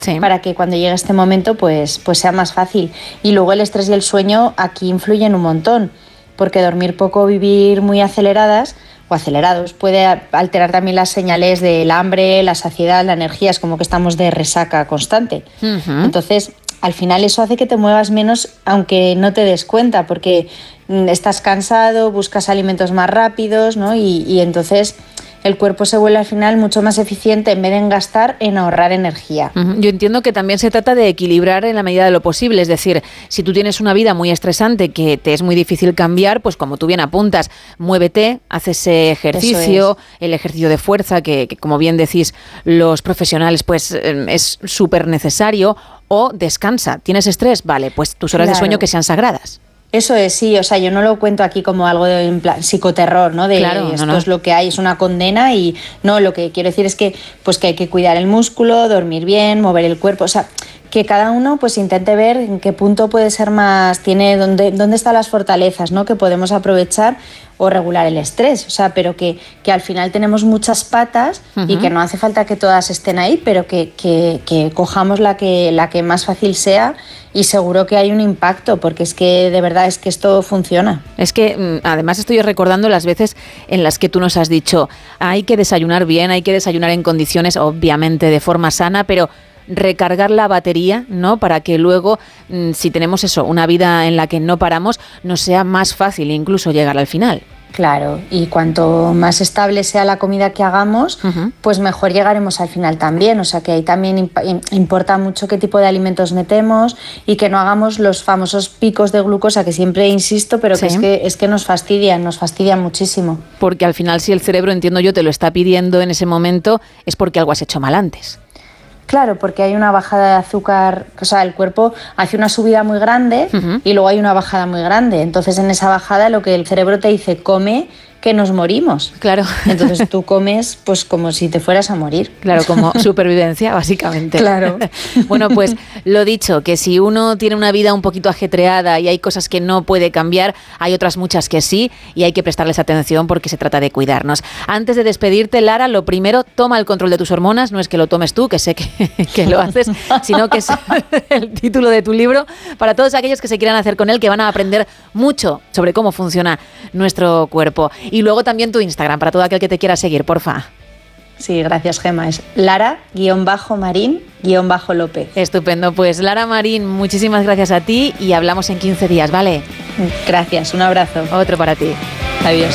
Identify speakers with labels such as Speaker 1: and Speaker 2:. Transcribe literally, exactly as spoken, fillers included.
Speaker 1: sí.
Speaker 2: para que cuando llegue este momento pues, pues sea más fácil. Y luego el estrés y el sueño aquí influyen un montón, porque dormir poco o vivir muy aceleradas o acelerados puede alterar también las señales del hambre, la saciedad, la energía. Es como que estamos de resaca constante.
Speaker 1: Uh-huh.
Speaker 2: Entonces, al final eso hace que te muevas menos, aunque no te des cuenta, porque estás cansado, buscas alimentos más rápidos, ¿no? Y, y entonces el cuerpo se vuelve al final mucho más eficiente en vez de en gastar en ahorrar energía.
Speaker 1: Uh-huh. Yo entiendo que también se trata de equilibrar en la medida de lo posible, es decir, si tú tienes una vida muy estresante que te es muy difícil cambiar, pues como tú bien apuntas, muévete, haz ese ejercicio, es. el ejercicio de fuerza que, que como bien decís los profesionales, pues eh, es súper necesario, o descansa. ¿Tienes estrés? Vale, pues tus horas claro. de sueño que sean sagradas.
Speaker 2: Eso es, sí, o sea, yo no lo cuento aquí como algo de en plan psicoterror, ¿no? De
Speaker 1: claro,
Speaker 2: esto
Speaker 1: no, no.
Speaker 2: es lo que hay, es una condena y no, lo que quiero decir es que pues que hay que cuidar el músculo, dormir bien, mover el cuerpo, o sea, que cada uno pues intente ver en qué punto puede ser más, tiene dónde, dónde están las fortalezas, ¿no? Que podemos aprovechar o regular el estrés, o sea, pero que, que al final tenemos muchas patas uh-huh. y que no hace falta que todas estén ahí, pero que, que, que cojamos la que, la que más fácil sea y seguro que hay un impacto, porque es que de verdad es que esto funciona.
Speaker 1: Es que además estoy recordando las veces en las que tú nos has dicho, hay que desayunar bien, hay que desayunar en condiciones, obviamente de forma sana, pero recargar la batería, ¿no? Para que luego, si tenemos eso, una vida en la que no paramos, nos sea más fácil incluso llegar al final.
Speaker 2: Claro, y cuanto más estable sea la comida que hagamos, uh-huh. pues mejor llegaremos al final también. O sea que ahí también imp- importa mucho qué tipo de alimentos metemos y que no hagamos los famosos picos de glucosa, que siempre insisto, pero
Speaker 1: sí.
Speaker 2: que es que es que nos fastidian, nos fastidian muchísimo.
Speaker 1: Porque al final, si el cerebro, entiendo yo, te lo está pidiendo en ese momento, es porque algo has hecho mal antes.
Speaker 2: Claro, porque hay una bajada de azúcar, o sea, el cuerpo hace una subida muy grande uh-huh. y luego hay una bajada muy grande. Entonces, en esa bajada lo que el cerebro te dice, come, que nos morimos.
Speaker 1: Claro.
Speaker 2: Entonces tú comes pues como si te fueras a morir.
Speaker 1: Claro, como supervivencia, básicamente.
Speaker 2: Claro.
Speaker 1: Bueno, pues lo dicho, que si uno tiene una vida un poquito ajetreada y hay cosas que no puede cambiar, hay otras muchas que sí y hay que prestarles atención porque se trata de cuidarnos. Antes de despedirte, Lara, lo primero, toma el control de tus hormonas. No es que lo tomes tú, que sé que, que lo haces, sino que es el título de tu libro para todos aquellos que se quieran hacer con él, que van a aprender mucho sobre cómo funciona nuestro cuerpo. Y luego también tu Instagram, para todo aquel que te quiera seguir, porfa.
Speaker 2: Sí, gracias, Gemma. Es Lara-Marín-López.
Speaker 1: Estupendo. Pues Lara Marín, muchísimas gracias a ti y hablamos en quince días, ¿vale?
Speaker 2: Gracias, un abrazo.
Speaker 1: Otro para ti.
Speaker 2: Adiós.